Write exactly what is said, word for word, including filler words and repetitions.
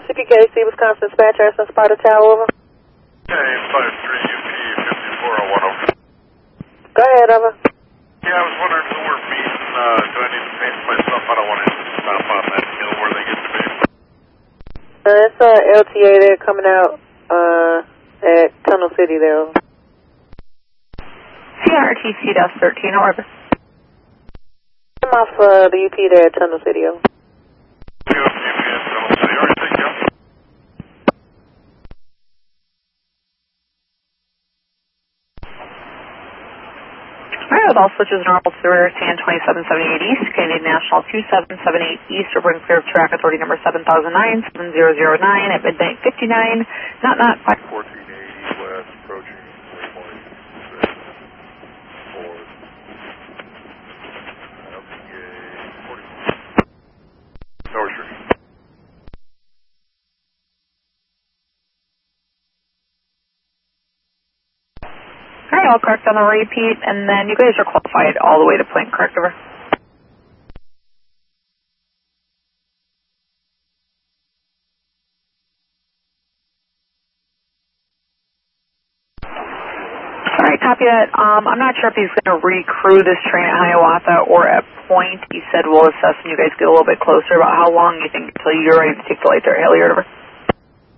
C P K C, Wisconsin dispatcher, S Spider Tower, over. K five three U P fifty-four oh one over. Go ahead, over. Yeah, I was wondering who we're meeting. Uh, do I need to pace myself? I don't want to stop on that hill where they get to be. Uh, it's uh, L T A, they're coming out uh, at Tunnel City there. C R T C thirteen, over. I'm off uh, the U P there at Tunnel City, over. U P at Tunnel City, all right, thank you. Alright, with all switches normal to rear stand twenty-seven seventy-eight East, Canadian National two seven seven eight East, or bring clear of track authority number seven thousand nine, seven zero zero nine at midnight fifty-nine, not not five. fourteen eighty west, approaching waypoint four. L P A forty-four. Tower Street. Alright, all correct on the repeat, and then you guys are qualified all the way to point, correct, over? Alright, copy that. Um, I'm not sure if he's going to recrew this train at Hiawatha or at Point. He said we'll assess when you guys get a little bit closer about how long you think until you're ready to take the light there at Hilliard, over.